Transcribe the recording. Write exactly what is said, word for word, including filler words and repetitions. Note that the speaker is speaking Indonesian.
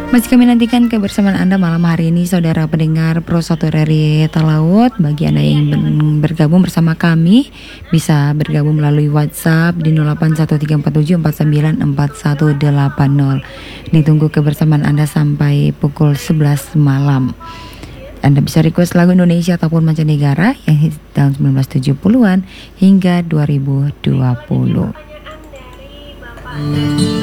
Masih kami nantikan kebersamaan Anda malam hari ini, saudara pendengar Pro satu R R I Talaut. Bagi Anda yang bergabung bersama kami, bisa bergabung melalui WhatsApp di nol delapan satu tiga empat tujuh empat sembilan empat satu delapan nol. Ditunggu kebersamaan Anda sampai pukul sebelas malam. Anda bisa request lagu Indonesia ataupun mancanegara yang hits tahun sembilan belas tujuh puluhan hingga dua ribu dua puluh.